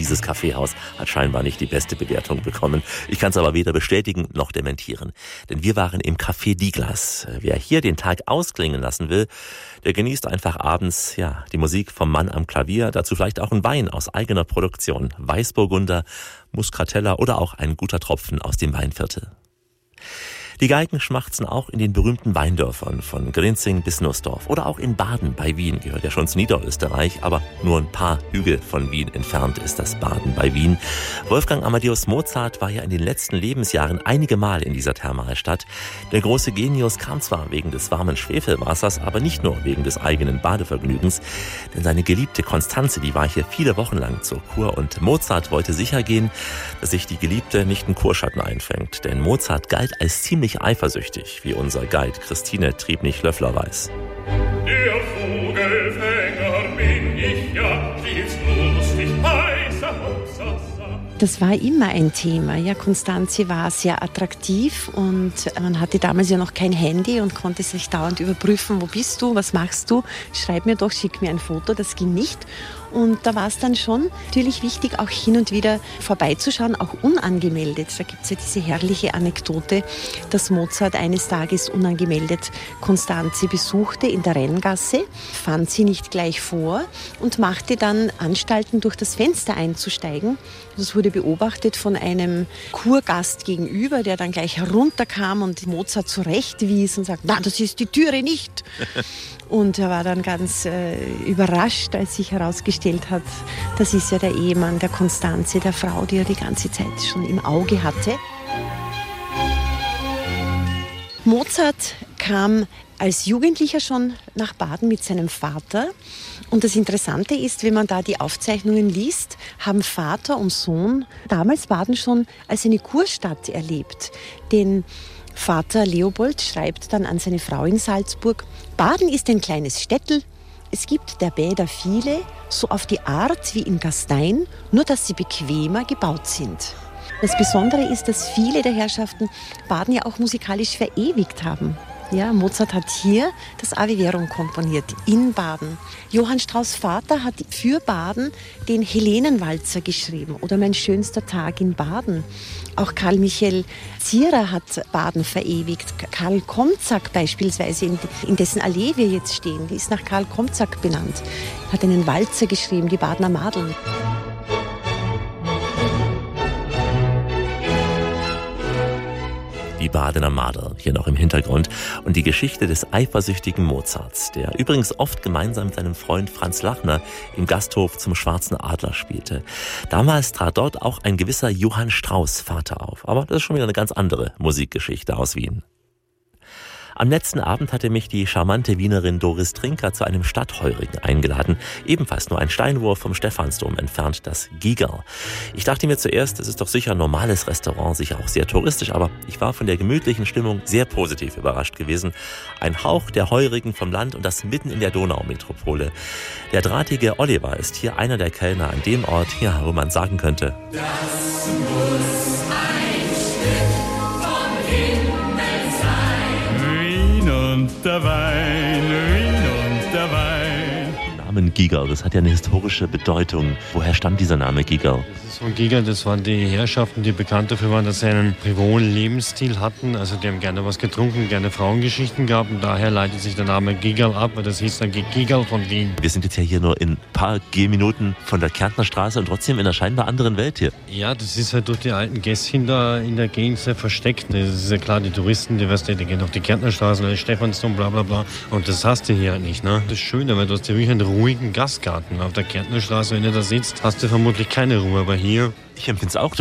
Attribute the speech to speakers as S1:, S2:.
S1: dieses Kaffeehaus hat scheinbar nicht die beste Bewertung bekommen. Ich kann es aber weder bestätigen noch dementieren. Denn wir waren im Café Diglas. Wer hier den Tag ausklingen lassen will, der genießt einfach abends die Musik vom Mann am Klavier, dazu vielleicht auch ein Wein aus eigener Produktion, Weißburgunder, Muscatella oder auch ein guter Tropfen aus dem Weinviertel. Die Geigen schmachten auch in den berühmten Weindörfern von Grinzing bis Nussdorf oder auch in Baden bei Wien, gehört ja schon zu Niederösterreich, aber nur ein paar Hügel von Wien entfernt ist das Baden bei Wien. Wolfgang Amadeus Mozart war ja in den letzten Lebensjahren einige Mal in dieser Thermalstadt. Der große Genius kam zwar wegen des warmen Schwefelwassers, aber nicht nur wegen des eigenen Badevergnügens, denn seine geliebte Constanze, die war hier viele Wochen lang zur Kur und Mozart wollte sicher gehen, dass sich die Geliebte nicht einen Kurschatten einfängt, denn Mozart galt als ziemlich eifersüchtig, wie unser Guide Christine Triebnig-Löffler weiß.
S2: Der Vogelfänger bin ich ja, stets lustig, heißer Hauptsassa.
S3: Das war immer ein Thema. Ja, Constanze war sehr attraktiv und man hatte damals ja noch kein Handy und konnte sich dauernd überprüfen, wo bist du, was machst du, schreib mir doch, schick mir ein Foto, das ging nicht. Und da war es dann schon natürlich wichtig, auch hin und wieder vorbeizuschauen, auch unangemeldet. Da gibt es ja diese herrliche Anekdote, dass Mozart eines Tages unangemeldet Constanze besuchte in der Renngasse, fand sie nicht gleich vor und machte dann Anstalten, durch das Fenster einzusteigen. Das wurde beobachtet von einem Kurgast gegenüber, der dann gleich herunterkam und Mozart zurechtwies und sagte, na, das ist die Türe nicht. Und er war dann ganz überrascht, als sich herausgestellt hat, das ist ja der Ehemann der Constanze, der Frau, die er die ganze Zeit schon im Auge hatte. Mozart kam als Jugendlicher schon nach Baden mit seinem Vater. Und das Interessante ist, wenn man da die Aufzeichnungen liest, haben Vater und Sohn damals Baden schon als eine Kurstadt erlebt. Denn Vater Leopold schreibt dann an seine Frau in Salzburg, Baden ist ein kleines Städtel, es gibt der Bäder viele, so auf die Art wie in Gastein, nur dass sie bequemer gebaut sind. Das Besondere ist, dass viele der Herrschaften Baden ja auch musikalisch verewigt haben. Ja, Mozart hat hier das Ave Verum komponiert, in Baden. Johann Strauss Vater hat für Baden den Helenenwalzer geschrieben oder Mein schönster Tag in Baden. Auch Karl Michael Zierer hat Baden verewigt. Karl Komzak beispielsweise, in dessen Allee wir jetzt stehen, die ist nach Karl Komzak benannt, hat einen Walzer geschrieben, die Badener Madeln.
S1: Die Badener Madel hier noch im Hintergrund und die Geschichte des eifersüchtigen Mozarts, der übrigens oft gemeinsam mit seinem Freund Franz Lachner im Gasthof zum Schwarzen Adler spielte. Damals trat dort auch ein gewisser Johann Strauss Vater auf, aber das ist schon wieder eine ganz andere Musikgeschichte aus Wien. Am letzten Abend hatte mich die charmante Wienerin Doris Trinker zu einem Stadtheurigen eingeladen. Ebenfalls nur ein Steinwurf vom Stephansdom entfernt, das Gigerl. Ich dachte mir zuerst, das ist doch sicher ein normales Restaurant, sicher auch sehr touristisch, aber ich war von der gemütlichen Stimmung sehr positiv überrascht gewesen. Ein Hauch der Heurigen vom Land und das mitten in der Donaumetropole. Der drahtige Oliver ist hier einer der Kellner an dem Ort, wo man sagen könnte,
S2: Das muss ein Stück vom Himmel sein.
S4: Und der Wein, Wien und der Wein.
S1: Namen Gigerl, das hat ja eine historische Bedeutung. Woher stammt dieser Name Gigerl?
S5: Das ist von Gigerl, das waren die Herrschaften, die bekannt dafür waren, dass sie einen frivolen Lebensstil hatten. Also die haben gerne was getrunken, gerne Frauengeschichten gehabt. Und daher leitet sich der Name Gigerl ab, weil das hieß dann Gigerl von Wien.
S1: Wir sind jetzt ja hier nur in ein paar Gehminuten von der Kärntner Straße und trotzdem in einer scheinbar anderen Welt hier.
S5: Ja, das ist halt durch die alten Gässchen da in der Gegend sehr versteckt. Das ist ja klar, die Touristen, die gehen auf die Kärntner Straße, den Stephansdom, bla bla bla. Und das hast du hier halt nicht, ne? Das ist schön, weil du hast ja wirklich einen ruhigen Gastgarten. Auf der Kärntner Straße, wenn du da sitzt, hast du vermutlich keine Ruhe. Aber hier
S1: Ich empfinde es auch